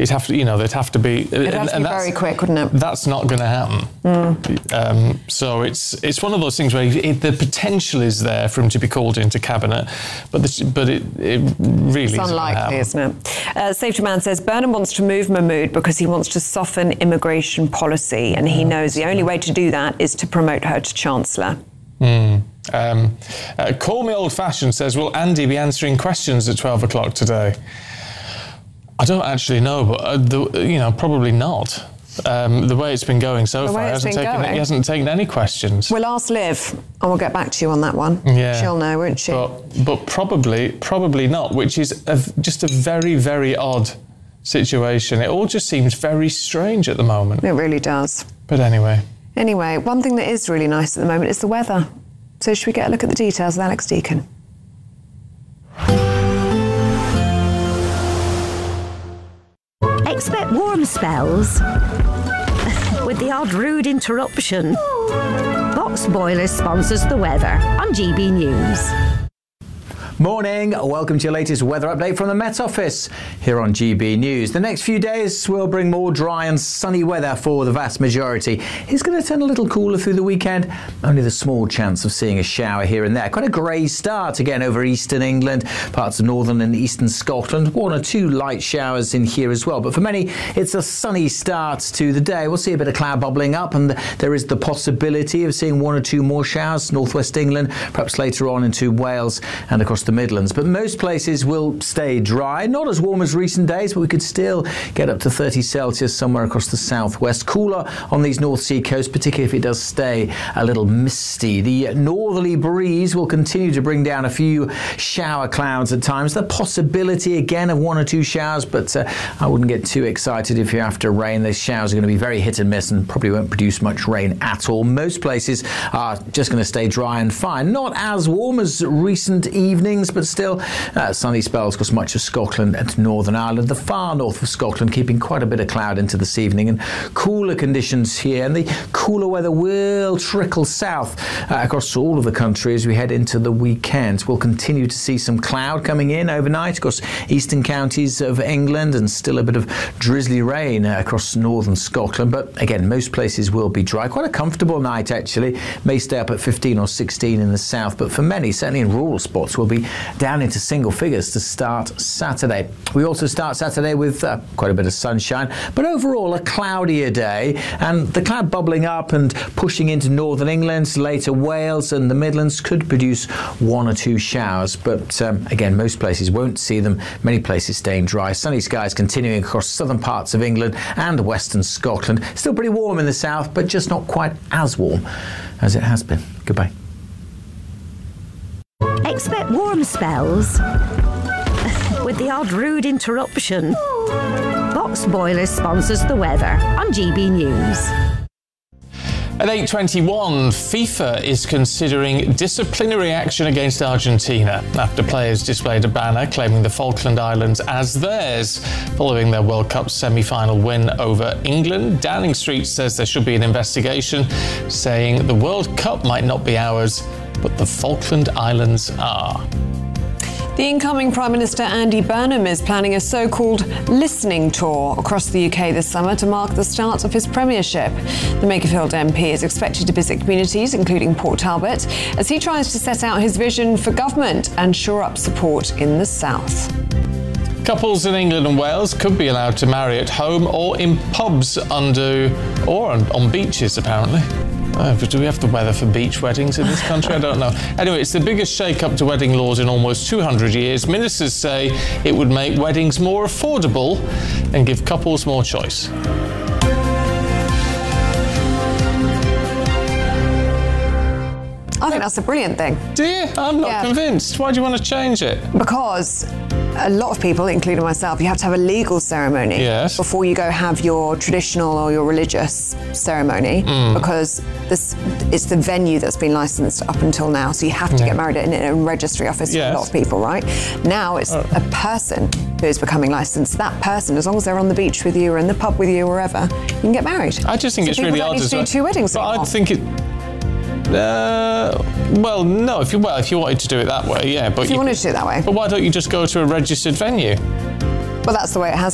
they'd have to be. It'd have to be very quick, wouldn't it? That's not going to happen. So it's one of those things where the potential is there for him to be called into cabinet, but it really is unlikely, isn't it? Safety Man says Burnham wants to move Mahmood because he wants to soften immigration policy, and he knows the only way to do that is to promote her to Chancellor. Call Me Old Fashioned says, will Andy be answering questions at 12 o'clock today? I don't actually know, but probably not. The way it's been going so far, he hasn't taken any questions. We'll ask Liv, and we'll get back to you on that one. Yeah. She'll know, won't she? But probably not, which is just a very, very odd situation. It all just seems very strange at the moment. It really does. But anyway, one thing that is really nice at the moment is the weather. So should we get a look at the details with Alex Deacon? Expect warm spells with the odd rude interruption. Box Boilers sponsors the weather on GB News. Morning, welcome to your latest weather update from the Met Office here on GB News. The next few days will bring more dry and sunny weather for the vast majority. It's going to turn a little cooler through the weekend, only the small chance of seeing a shower here and there. Quite a grey start again over eastern England, parts of northern and eastern Scotland. 1 or 2 light showers in here as well, but for many it's a sunny start to the day. We'll see a bit of cloud bubbling up, and there is the possibility of seeing 1 or 2 more showers, northwest England, perhaps later on into Wales and across the Midlands, but most places will stay dry. Not as warm as recent days, but we could still get up to 30 Celsius somewhere across the southwest. Cooler on these North Sea coasts, particularly if it does stay a little misty. The northerly breeze will continue to bring down a few shower clouds at times. The possibility again of 1 or 2 showers, but I wouldn't get too excited if you're after rain. Those showers are going to be very hit and miss and probably won't produce much rain at all. Most places are just going to stay dry and fine. Not as warm as recent evenings, but still sunny spells across much of Scotland and Northern Ireland. The far north of Scotland keeping quite a bit of cloud into this evening, and cooler conditions here, and the cooler weather will trickle south across all of the country as we head into the weekend. We'll continue to see some cloud coming in overnight across eastern counties of England, and still a bit of drizzly rain across northern Scotland, but again most places will be dry. Quite a comfortable night actually. May stay up at 15 or 16 in the south, but for many, certainly in rural spots, will be down into single figures to start Saturday. We also start Saturday with quite a bit of sunshine, but overall a cloudier day, and the cloud bubbling up and pushing into northern England, later Wales and the Midlands could produce 1 or 2 showers, but again most places won't see them. Many places staying dry. Sunny skies continuing across southern parts of England and western Scotland. Still pretty warm in the south, but just not quite as warm as it has been. Goodbye. Expect warm spells with the odd rude interruption. Box Boilers sponsors the weather on GB News. At 8:21, FIFA is considering disciplinary action against Argentina after players displayed a banner claiming the Falkland Islands as theirs following their World Cup semi-final win over England. Downing Street says there should be an investigation, saying the World Cup might not be ours, but the Falkland Islands are. The incoming Prime Minister Andy Burnham is planning a so-called listening tour across the UK this summer to mark the start of his premiership. The Makerfield MP is expected to visit communities, including Port Talbot, as he tries to set out his vision for government and shore up support in the south. Couples in England and Wales could be allowed to marry at home or in pubs on beaches, apparently. Do we have the weather for beach weddings in this country? I don't know. Anyway, it's the biggest shake-up to wedding laws in almost 200 years. Ministers say it would make weddings more affordable and give couples more choice. I think that's a brilliant thing. Do you? I'm not convinced. Why do you want to change it? Because a lot of people, including myself, you have to have a legal ceremony before you go have your traditional or your religious ceremony, because it's the venue that's been licensed up until now. So you have to get married in a registry office for a lot of people, right? Now it's a person who is becoming licensed. That person, as long as they're on the beach with you or in the pub with you or wherever, you can get married. I just think it's really odd. People don't need to do 2 weddings anymore. I think it. Well, no. If you wanted to do it that way, but if you wanted to do it that way. But why don't you just go to a registered venue? Well, that's the way it has